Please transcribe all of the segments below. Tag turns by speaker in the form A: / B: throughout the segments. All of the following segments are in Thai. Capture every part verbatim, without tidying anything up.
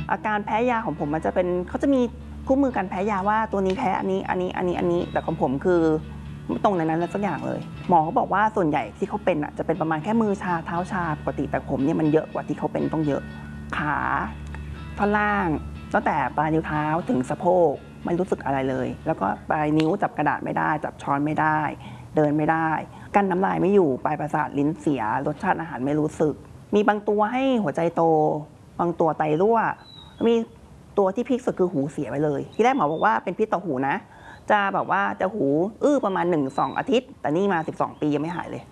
A: อาการแพ้ยาของผมมันจะเป็นเขาจะมีคู่มือการแพ้ยาว่าตัวนี้แพ้อันนี้อันนี้อันนี้อันนี้แต่ของผมคือไม่ตรงในนั้นสักอย่างเลยหมอเขาบอกว่าส่วนใหญ่ที่เขาเป็นอ่ะจะเป็นประมาณแค่มือชาเท้าชาปกติแต่ผมเนี่ยมันเยอะกว่าที่เขาเป็นต้องเยอะขาท่อนล่างตั้งแต่ปลายนิ้วเท้าถึงสะโพกไม่รู้สึกอะไรเลยแล้วก็ปลายนิ้วจับกระดาษไม่ได้จับช้อนไม่ได้เดินไม่ได้กั้นน้ำลายไม่อยู่ปลายประสาทลิ้นเสียรสชาติอาหารไม่รู้สึกมีบางตัวให้หัวใจโตบางตัวไตรั่วมีตัวที่พีคสุดคือหูเสียไปเลยที่แรกหมอบอกว่าเป็นพิษต่อหูนะจะแบบว่าจะหูอื้อประมาณ หนึ่งถึงสอง อาทิตย์แต่นี่มาสิบสองปียังไม่หายเลย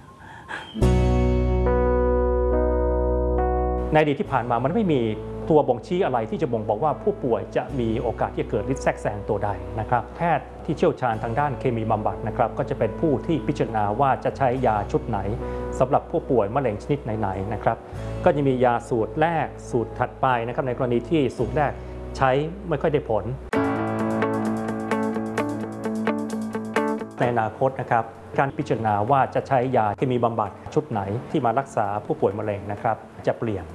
B: ในอดีตที่ผ่านมามันไม่มีตัวบ่งชี้อะไรที่จะบ่งบอกว่าผู้ป่วยจะมีโอกาสที่จะเกิดฤทธิ์แทรกแซงตัวใดนะครับแพทย์ที่เชี่ยวชาญทางด้านเคมีบำบัดนะครับก็จะเป็นผู้ที่พิจารณาว่าจะใช้ยาชุดไหนสำหรับผู้ป่วยมะเร็งชนิดไหนๆนะครับก็จะมียาสูตรแรกสูตรถัดไปนะครับในกรณีที่สูตรแรกใช้ไม่ค่อยได้ผลในอนาคตนะครับการพิจารณาว่าจะใช้ยาเคมีบำบัดชุดไหนที่มารักษาผู้ป่วยมะเร็งนะครับจะเปลี่ยน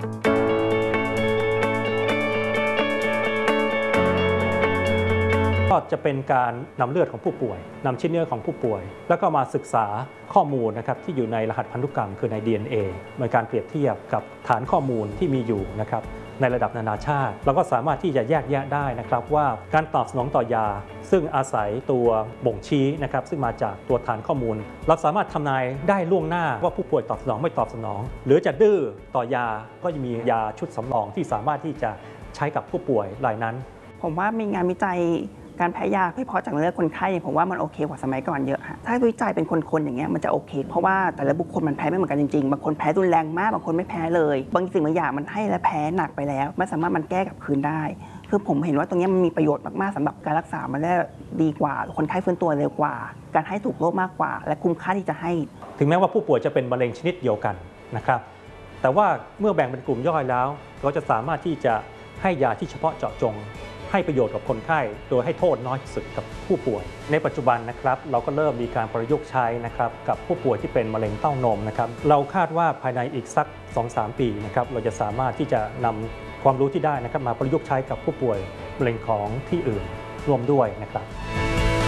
B: ก็จะเป็นการนำเลือดของผู้ป่วยนำชิ้นเนื้อของผู้ป่วยแล้วก็มาศึกษาข้อมูลนะครับที่อยู่ในรหัสพันธุกรรมคือใน ดี เอ็น เอ ในการเปรียบเทียบกับฐานข้อมูลที่มีอยู่นะครับในระดับนานาชาติเราก็สามารถที่จะแยกแยะได้นะครับว่าการตอบสนองต่อยาซึ่งอาศัยตัวบ่งชี้นะครับซึ่งมาจากตัวฐานข้อมูลเราสามารถทำนายได้ล่วงหน้าว่าผู้ป่วยตอบสนองไม่ตอบสนองหรือจะดื้อต่อยาก็จะมียาชุดสำรองที่สามารถที่จะใช้กับผู้ป่วยรายนั้น
A: ผมว่ามีงานวิจัยการแพ้ยาไม่พอจากเลือดคนไข้ผมว่ามันโอเคกว่าสมัยก่อนเยอะฮะถ้าวิจัยเป็นคนๆอย่างเงี้ยมันจะโอเคเพราะว่าแต่ละบุคคลมันแพ้ไม่เหมือนกันจริงๆบางคนแพ้รุนแรงมากบางคนไม่แพ้เลยบางสิ่งบางอย่างมันให้และแพ้หนักไปแล้วไม่สามารถมันแก้กลับคืนได้คือผมเห็นว่าตรงนี้มันมีประโยชน์มากๆสำหรับการรักษามันได้ดีกว่าคนไข้ฟื้นตัวเร็วกว่าการให้ถูกโรคมากกว่าและคุ้มค่าที่จะให้
B: ถึงแม้ว่าผู้ป่วยจะเป็นมะเร็งชนิดเดียวกันนะครับแต่ว่าเมื่อแบ่งเป็นกลุ่มย่อยแล้วเราจะสามารถที่จะให้ยาที่เฉพาะเจาะจงให้ประโยชน์กับคนไข้โดยให้โทษน้อยที่สุดกับผู้ป่วยในปัจจุบันนะครับเราก็เริ่มมีการประยุกต์ใช้นะครับกับผู้ป่วยที่เป็นมะเร็งเต้านมนะครับเราคาดว่าภายในอีกสัก สองถึงสาม ปีนะครับเราจะสามารถที่จะนำความรู้ที่ได้นะครับมาประยุกต์ใช้กับผู้ป่วยมะเร็งของที่อื่นร่วมด้วยนะครับ